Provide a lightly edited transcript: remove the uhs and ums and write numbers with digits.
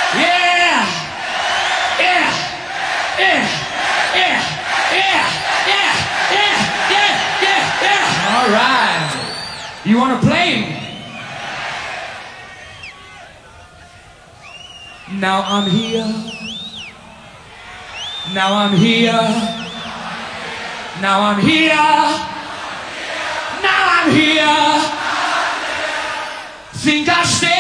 Yeah! Yeah! Yeah! Yeah! Yeah! Yeah! Yeah! Yeah! Yeah! Yeah! All right. You want to play? Now I'm here. Now I'm here. Now I'm here. Now I'm here. Think I stay.